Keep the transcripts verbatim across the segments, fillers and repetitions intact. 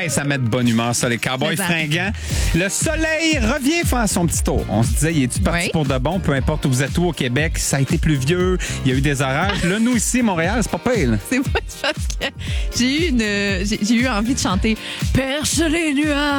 Hey, ça met de bonne humeur, ça, les cowboys fringants. Le soleil revient faire son petit tour. On se disait, il est-tu parti oui. pour de bon? Peu importe où vous êtes où au Québec, ça a été pluvieux, il y a eu des orages. Là, nous, ici, Montréal, c'est pas pire. C'est moi, parce que j'ai eu, une, j'ai, j'ai eu envie de chanter « Perche les nuages ».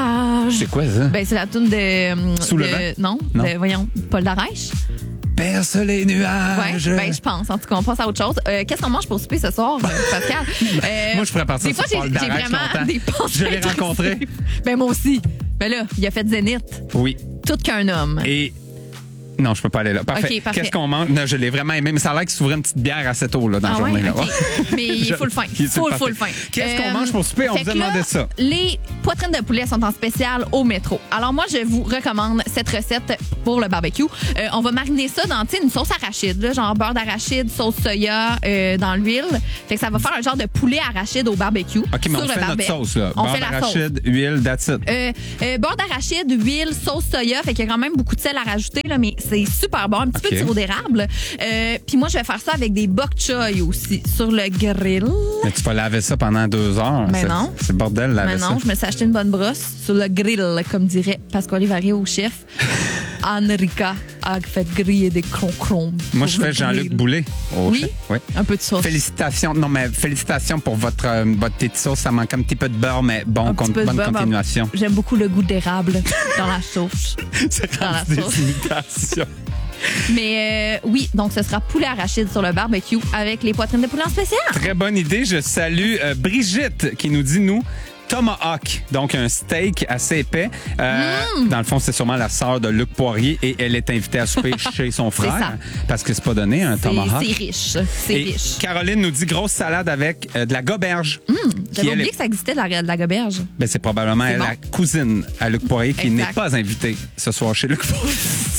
C'est quoi, ça? Ben, c'est la toune de... Sous de, le vent? Non, non. De, voyons, Paul Darèche. Perce les nuages. Ouais, ben, je pense. En tout cas, on passe à autre chose. Euh, qu'est-ce qu'on mange pour souper ce soir, Pascal? Euh, moi, je ferais partir des fois, sur Paul j'ai, j'ai vraiment longtemps. Des pensées. Je l'ai rencontré. Ben, moi aussi. Ben là, il a fait Zénith. Oui. Tout qu'un homme. Et... Non, je peux pas aller là. Parfait. Okay, parfait. Qu'est-ce qu'on mange? Non, je l'ai vraiment aimé. Mais ça a l'air qu'il s'ouvrait une petite bière à cette eau là, dans ah la journée. Ouais, là. Okay. Mais il est full fin. Full, full fin. Qu'est-ce qu'on euh, mange pour souper? On vous a demandé ça. Les poitrines de poulet sont en spécial au métro. Alors moi, je vous recommande cette recette pour le barbecue. Euh, on va mariner ça dans une sauce arachide, là, genre beurre d'arachide, sauce soya euh, dans l'huile. Fait que ça va faire un genre de poulet arachide au barbecue. OK, mais on fait barbe- notre sauce. Là. On beurre fait la d'arachide, sauce. Huile, that's it. Euh, euh, beurre d'arachide, huile, sauce soya. Fait qu'il y a quand même beaucoup de sel à rajouter, là, mais c'est super bon. Un petit okay. peu de sirop d'érable. Euh, Puis moi, je vais faire ça avec des bok choy aussi sur le grill. Mais tu vas laver ça pendant deux heures. Mais c'est, non. C'est le bordel, laver Mais ça. non, je me suis acheté une bonne brosse sur le grill, comme dirait Pasquale Vario, chef. Enrica a fait griller des croncrons. Moi, je fais Jean-Luc Boulet. Au oui? chef. Oui. Un peu de sauce. Félicitations. Non, mais félicitations pour votre, euh, votre petite sauce. Ça manque un petit peu de beurre, mais bon, con- bonne beurre, continuation. J'aime beaucoup le goût d'érable dans la sauce. C'est dans la des sauce. imitations. Mais euh, oui, donc ce sera poulet arachide sur le barbecue avec les poitrines de poulet en spécial. Très bonne idée. Je salue euh, Brigitte qui nous dit, nous, Tomahawk, donc un steak assez épais. Euh, mm. Dans le fond, c'est sûrement la sœur de Luc Poirier et elle est invitée à souper chez son frère parce que c'est pas donné un c'est, Tomahawk. C'est riche, c'est et riche. Caroline nous dit grosse salade avec euh, de la goberge. Mm. J'avais oublié est... que ça existait de la, de la goberge. Ben, c'est probablement c'est bon. La cousine à Luc Poirier qui exact. n'est pas invitée ce soir chez Luc Poirier.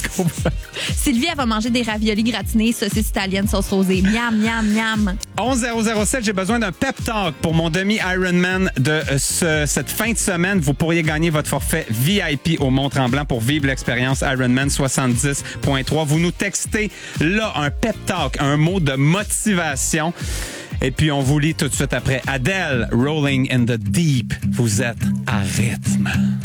Sylvie, elle va manger des raviolis gratinés, saucisses italiennes, sauce rosée. Miam, miam, miam. onze zéro zéro sept, j'ai besoin d'un pep talk pour mon demi-Ironman de euh, ce, cette fin de semaine. Vous pourriez gagner votre forfait V I P au Mont-Tremblant pour vivre l'expérience Ironman soixante-dix point trois. Vous nous textez là un pep talk, un mot de motivation. Et puis, on vous lit tout de suite après Adele, Rolling in the Deep. Vous êtes à rythme.